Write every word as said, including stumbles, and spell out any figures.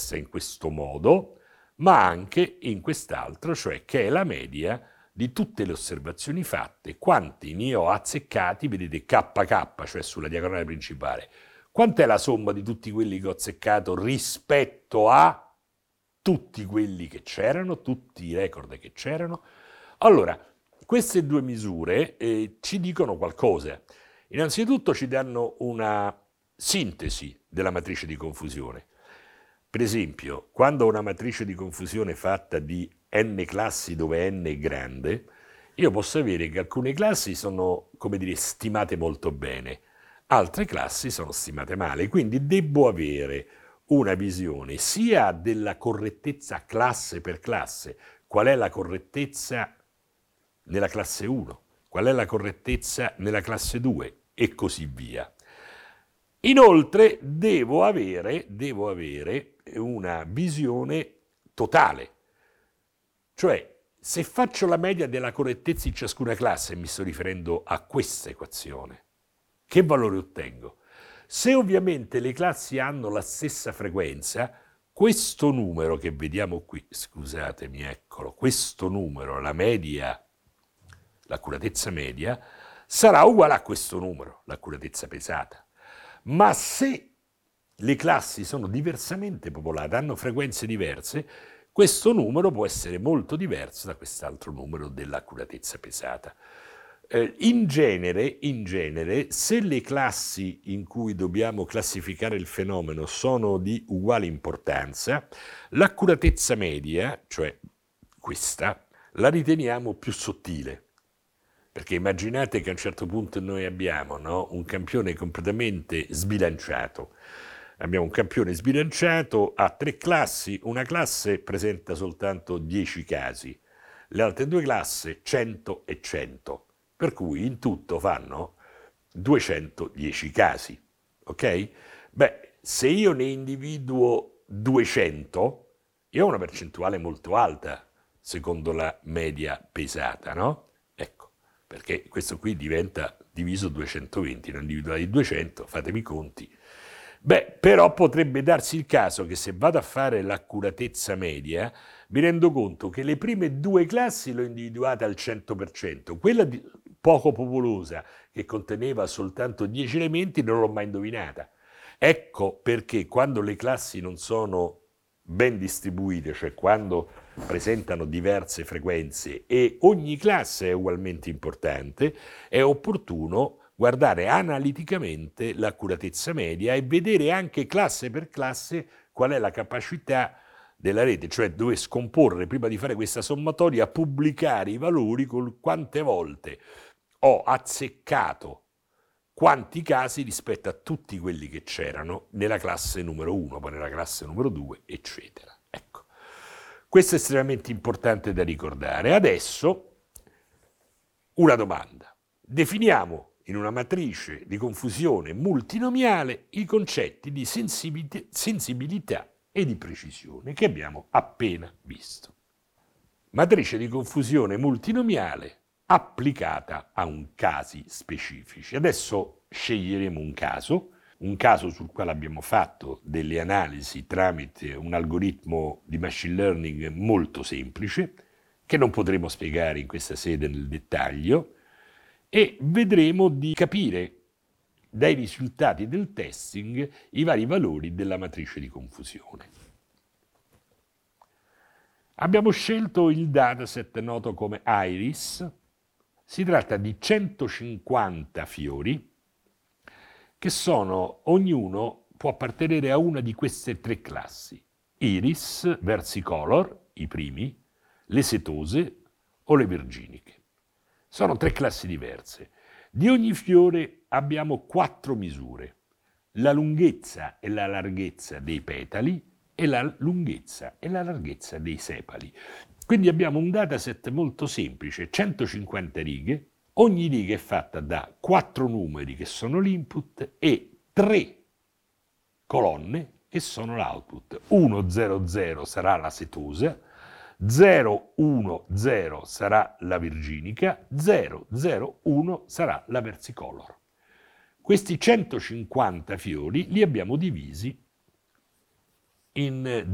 espressa in questo modo, ma anche in quest'altro, cioè che è la media di tutte le osservazioni fatte, quanti ne ho azzeccati, vedete K K, cioè sulla diagonale principale. Quant'è la somma di tutti quelli che ho azzeccato rispetto a tutti quelli che c'erano, tutti i record che c'erano? Allora, queste due misure eh, ci dicono qualcosa. Innanzitutto ci danno una sintesi della matrice di confusione. Per esempio, quando ho una matrice di confusione fatta di n classi dove n è grande, io posso avere che alcune classi sono, come dire, stimate molto bene, altre classi sono stimate male, quindi devo avere una visione sia della correttezza classe per classe, qual è la correttezza nella classe uno, qual è la correttezza nella classe due e così via. Inoltre devo avere, devo avere una visione totale, cioè se faccio la media della correttezza in ciascuna classe, mi sto riferendo a questa equazione, che valore ottengo? Se ovviamente le classi hanno la stessa frequenza, questo numero che vediamo qui, scusatemi, eccolo, questo numero, la media, l'accuratezza media, sarà uguale a questo numero, l'accuratezza pesata. Ma se le classi sono diversamente popolate, hanno frequenze diverse, questo numero può essere molto diverso da quest'altro numero dell'accuratezza pesata. Eh, in genere, in genere, se le classi in cui dobbiamo classificare il fenomeno sono di uguale importanza, l'accuratezza media, cioè questa, la riteniamo più sottile. Perché immaginate che a un certo punto noi abbiamo, no, un campione completamente sbilanciato. Abbiamo un campione sbilanciato, ha tre classi, una classe presenta soltanto dieci casi, le altre due classi cento e cento. Per cui in tutto fanno duecentodieci casi, ok? Beh, se io ne individuo duecento, io ho una percentuale molto alta, secondo la media pesata, no? Ecco, perché questo qui diventa diviso duecentoventi, ne ho individuati duecento, fatemi i conti. Beh, però potrebbe darsi il caso che se vado a fare l'accuratezza media, mi rendo conto che le prime due classi le ho individuate al cento per cento, quella di, poco popolosa che conteneva soltanto dieci elementi non l'ho mai indovinata. Ecco perché quando le classi non sono ben distribuite, cioè quando presentano diverse frequenze e ogni classe è ugualmente importante, è opportuno guardare analiticamente l'accuratezza media e vedere anche classe per classe qual è la capacità della rete, cioè dove scomporre, prima di fare questa sommatoria, pubblicare i valori con quante volte ho azzeccato quanti casi rispetto a tutti quelli che c'erano nella classe numero uno, poi nella classe numero due, eccetera. Ecco, questo è estremamente importante da ricordare. Adesso una domanda. Definiamo in una matrice di confusione multinomiale i concetti di sensibilità e di precisione che abbiamo appena visto. Matrice di confusione multinomiale applicata a un casi specifici. Adesso sceglieremo un caso, un caso sul quale abbiamo fatto delle analisi tramite un algoritmo di machine learning molto semplice, che non potremo spiegare in questa sede nel dettaglio, e vedremo di capire dai risultati del testing i vari valori della matrice di confusione. Abbiamo scelto il dataset noto come Iris. Si tratta di centocinquanta fiori che sono, ognuno può appartenere a una di queste tre classi: Iris, Versicolor, i primi, le setose o le virginiche. Sono tre classi diverse. Di ogni fiore abbiamo quattro misure: la lunghezza e la larghezza dei petali e la lunghezza e la larghezza dei sepali. Quindi abbiamo un dataset molto semplice, centocinquanta righe, ogni riga è fatta da quattro numeri che sono l'input e tre colonne che sono l'output. uno zero zero sarà la setosa, zero uno zero sarà la virginica, zero zero uno sarà la versicolor. Questi centocinquanta fiori li abbiamo divisi in